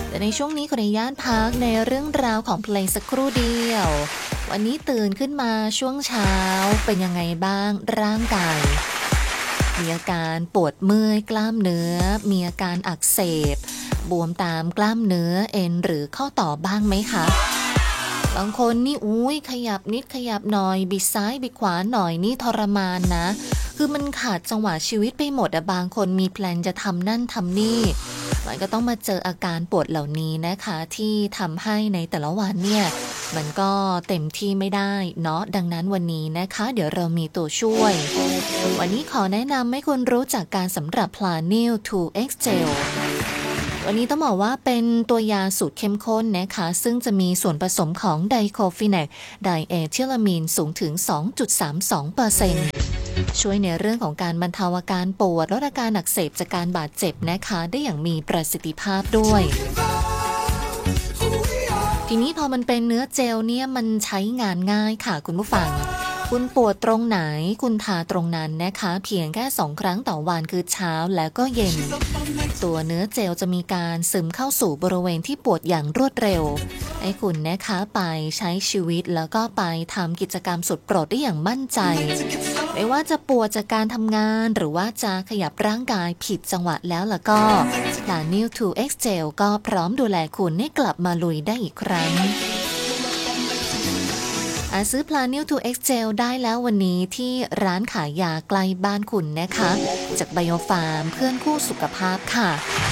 แต่ในช่วงนี้ขออนุญาตพักในเรื่องราวของเพลงสักครู่เดียววันนี้ตื่นขึ้นมาช่วงเช้าเป็นยังไงบ้างร่างกายมีอาการปวดเมื่อยกล้ามเนื้อมีอาการอักเสบบวมตามกล้ามเนื้อเอ็นหรือข้อต่อบ้างไหมคะบางคนนี่ขยับนิดขยับหน่อยบิดซ้ายบิดขวาหน่อยนี่ทรมานนะคือมันขาดจังหวะชีวิตไปหมดบางคนมีแพลนจะทำนั่นทำนี่มันก็ต้องมาเจออาการปวดเหล่านี้นะคะที่ทำให้ในแต่ละวันเนี่ยมันก็เต็มที่ไม่ได้เนาะดังนั้นวันนี้นะคะเดี๋ยวเรามีตัวช่วยวันนี้ขอแนะนำให้คุณรู้จักการสำหรับ Planeal 2X Gelวันนี้ต้องบอกว่าเป็นตัวยาสูตรเข้มข้นนะคะซึ่งจะมีส่วนผสมของไดโคฟิแนกไดเอทิลามีนสูงถึง 2.32%ช่วยในเรื่องของการบรรเทาอาการปวดลดอาการอักเสบจากการบาดเจ็บนะคะได้อย่างมีประสิทธิภาพด้วยทีนี้พอมันเป็นเนื้อเจลเนี่ยมันใช้งานง่ายค่ะคุณผู้ฟังคุณปวดตรงไหนคุณทาตรงนั้นนะคะเพียงแค่2 ครั้งต่อวันคือเช้าและก็เย็นตัวเนื้อเจลจะมีการซึมเข้าสู่บริเวณที่ปวดอย่างรวดเร็วให้คุณนะคะไปใช้ชีวิตแล้วก็ไปทำกิจกรรมสุดโปรดได้อย่างมั่นใจไม่ว่าจะปวดจากการทำงานหรือว่าจะขยับร่างกายผิดจังหวะแล้วก็ Planeal 2X Gel ก็พร้อมดูแลคุณให้กลับมาลุยได้อีกครั้งซื้อ Planeal 2X Gel ได้แล้ววันนี้ที่ร้านขายยาใกล้บ้านคุณนะคะจาก Biopharm เพื่อนคู่สุขภาพค่ะ